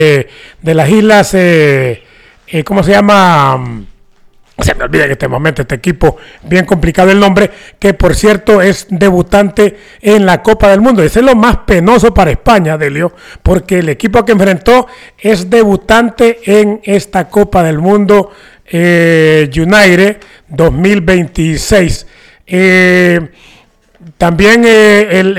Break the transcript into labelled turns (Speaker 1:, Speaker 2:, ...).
Speaker 1: de las islas, ¿cómo se llama? Se me olvida en este momento este equipo, bien complicado el nombre, que por cierto es debutante en la Copa del Mundo. Ese es lo más penoso para España, Delio, porque el equipo que enfrentó es debutante en esta Copa del Mundo United 2026. También el